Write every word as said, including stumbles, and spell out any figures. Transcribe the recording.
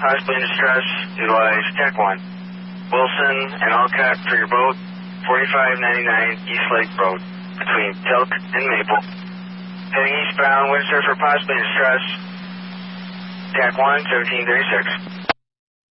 possibly in distress, utilize Tech one. Wilson and Alcott for your boat, forty-five ninety-nine East Lake Road, between Tilk and Maple. Heading eastbound, wind surfer possibly in distress. Tech one, seventeen thirty-six.